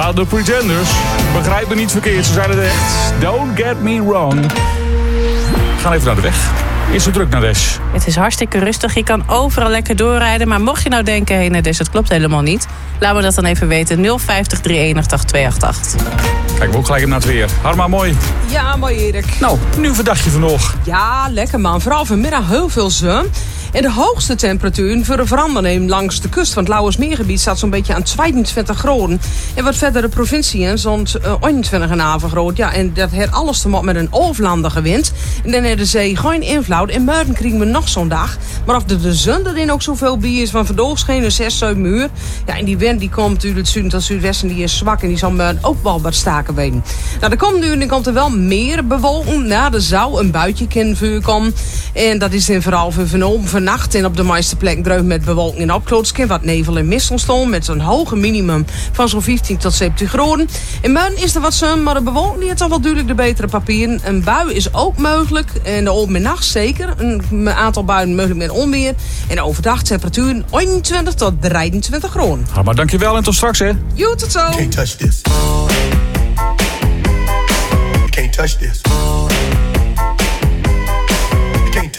Ja, de Pretenders. Begrijp me niet verkeerd, ze zijn het echt. Don't get me wrong. We gaan even naar de weg. Is het druk naar Des? Het is hartstikke rustig. Je kan overal lekker doorrijden. Maar mocht je nou denken, hé, naar Des, het klopt helemaal niet. Laat me dat dan even weten. 050 381 288. Kijk, we ook gelijk naar het weer. Harma, mooi. Ja, mooi Erik. Nou, nu verdacht je vanochtend. Ja, lekker man. Vooral vanmiddag heel veel zon. En de hoogste temperatuur voor de verandering langs de kust van het Lauwersmeergebied staat zo'n beetje aan 22 graden. En wat verder de provincie zo'n 21,5 graden. Ja, en dat heeft alles te maken met een overlandige wind. En dan heeft de zee geen invloed. En morgen krijgen we nog zo'n dag. Maar of de zon erin ook zoveel bier is van vandaag schenen 6, 7 uur. Ja, en die wind die komt uit het zuiden tot zuidwesten. Die is zwak en die zal morgen ook wel wat staken weten. Nou, de komende uur komt er wel meer bewolking. Nou, er zou een buitje kunnen voorkomen. En dat is dan vooral voor vannacht en op de meeste plekken dreug met bewolking en opklootsken. Wat nevel en mist ontstaan met zo'n hoge minimum van zo'n 15 tot 17 graden. In morgen is er wat zon, maar de bewolking die heeft al wel duidelijk de betere papieren. Een bui is ook mogelijk. En de middag zeker. Een aantal buien mogelijk met onweer. En de overdag temperatuur 21 tot 23 graden. Maar dankjewel en tot straks, hè. Jo, tot zo. Can't touch this. You can't touch this.